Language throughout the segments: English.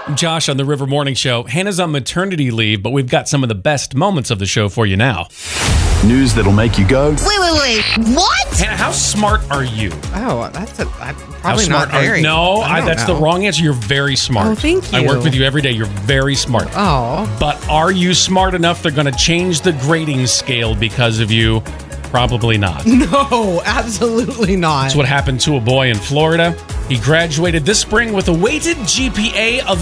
Josh on the River Morning Show. Hannah's on maternity leave, but we've got some of the best moments of the show for you now. News that'll make you go, Wait, what? Hannah, how smart are you? Oh, How probably smart not very. that's the wrong answer. You're very smart. Oh, thank you. I work with you every day. You're very smart. Oh. But are you smart enough they're going to change the grading scale because of you? Probably not. No, absolutely not. That's what happened to a boy in Florida. He graduated this spring with a weighted GPA of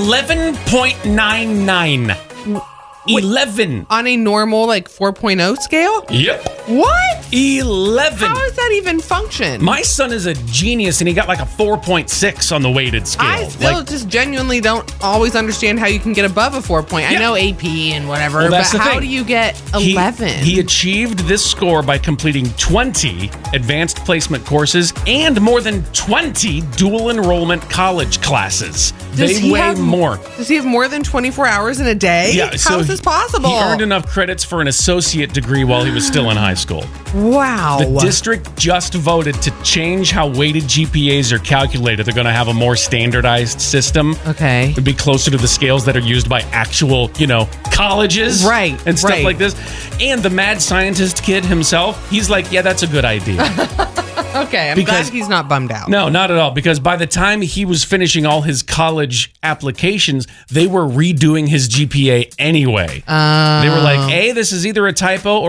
11.99. 11. On a normal, 4.0 scale? Yep. What? 11. How does that even function? My son is a genius, and he got a 4.6 on the weighted scale. I still just genuinely don't always understand how you can get above a 4 point. I know AP and whatever, Well, but that's the how thing. do you get 11? He achieved this score by completing 20 advanced placement courses and more than 20 dual enrollment college classes. They weigh more. Does he have more than 24 hours in a day? Yeah, How is this possible? He earned enough credits for an associate degree while he was still in high school. Wow. The district just voted to change how weighted GPAs are calculated. They're going to have a more standardized system. Okay. It'd be closer to the scales that are used by actual, colleges. Right, And stuff right. like this. And the mad scientist kid himself, he's like, yeah, that's a good idea. Okay, I'm Because- glad he's not bummed out. No, not at all. Because by the time he was finishing all his college applications, they were redoing his GPA anyway. They were like, A, this is either a typo or